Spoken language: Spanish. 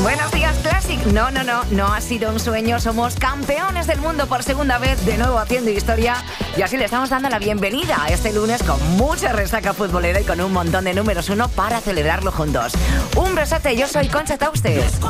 Buenos días, Classic. No ha sido un sueño. Somos campeones del mundo por segunda vez, de nuevo haciendo historia. Y así le estamos dando la bienvenida a este lunes con mucha resaca futbolera y con un montón de números uno para celebrarlo juntos. Un besote, yo soy Concha Tauste.